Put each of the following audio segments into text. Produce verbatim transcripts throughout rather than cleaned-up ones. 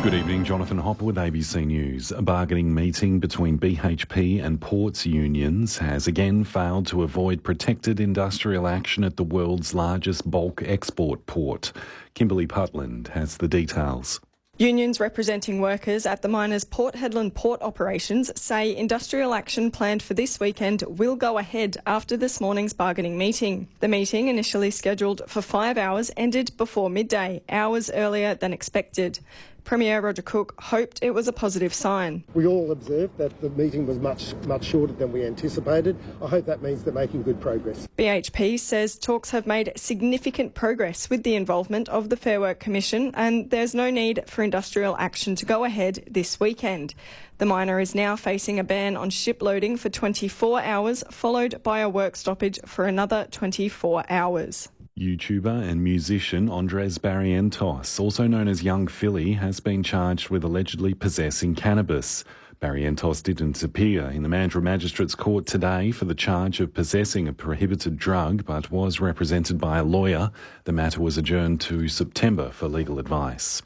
Good evening, Jonathan Hopper with A B C News. A bargaining meeting between B H P and ports unions has again failed to avoid protected industrial action at the world's largest bulk export port. Kimberly Putland has the details. Unions representing workers at the miners' Port Hedland port operations say industrial action planned for this weekend will go ahead after this morning's bargaining meeting. The meeting, initially scheduled for five hours, ended before midday, hours earlier than expected. Premier Roger Cook hoped it was a positive sign. We all observed that the meeting was much, much shorter than we anticipated. I hope that means they're making good progress. B H P says talks have made significant progress with the involvement of the Fair Work Commission and there's no need for industrial action to go ahead this weekend. The miner is now facing a ban on ship loading for twenty-four hours, followed by a work stoppage for another twenty-four hours. YouTuber and musician Andres Barrientos, also known as Young Philly, has been charged with allegedly possessing cannabis. Barrientos didn't appear in the Mandurah Magistrates Court today for the charge of possessing a prohibited drug, but was represented by a lawyer. The matter was adjourned to September for legal advice.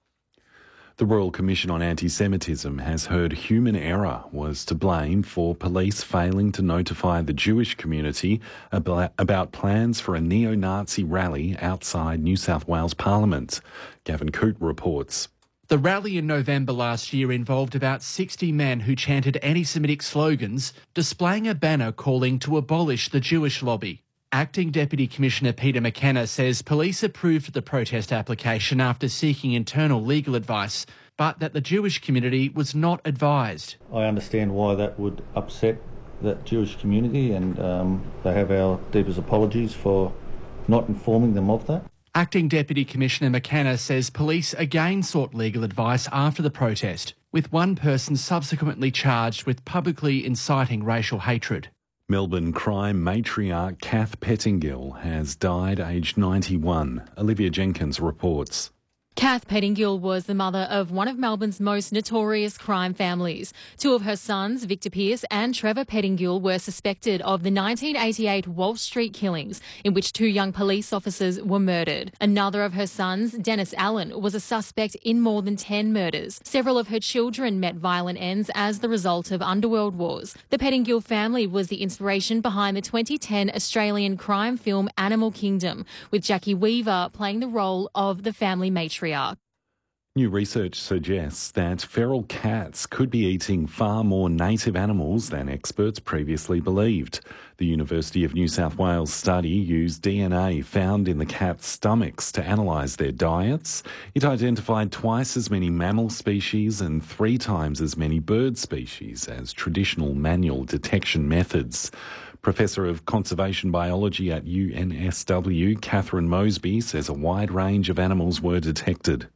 The Royal Commission on Anti-Semitism has heard human error was to blame for police failing to notify the Jewish community about plans for a neo-Nazi rally outside New South Wales Parliament. Gavin Coote reports. The rally in November last year involved about sixty men who chanted anti-Semitic slogans, displaying a banner calling to abolish the Jewish lobby. Acting Deputy Commissioner Peter McKenna says police approved the protest application after seeking internal legal advice, but that the Jewish community was not advised. I understand why that would upset that Jewish community, and um, they have our deepest apologies for not informing them of that. Acting Deputy Commissioner McKenna says police again sought legal advice after the protest, with one person subsequently charged with publicly inciting racial hatred. Melbourne crime matriarch Kath Pettingill has died aged ninety-one. Olivia Jenkins reports. Kath Pettingill was the mother of one of Melbourne's most notorious crime families. Two of her sons, Victor Pearce and Trevor Pettingill, were suspected of the nineteen eighty-eight Walsh Street killings, in which two young police officers were murdered. Another of her sons, Dennis Allen, was a suspect in more than ten murders. Several of her children met violent ends as the result of underworld wars. The Pettingill family was the inspiration behind the twenty ten Australian crime film Animal Kingdom, with Jackie Weaver playing the role of the family matriarch. New research suggests that feral cats could be eating far more native animals than experts previously believed. The University of New South Wales study used D N A found in the cats' stomachs to analyse their diets. It identified twice as many mammal species and three times as many bird species as traditional manual detection methods. Professor of Conservation Biology at U N S W, Catherine Moseby, says a wide range of animals were detected.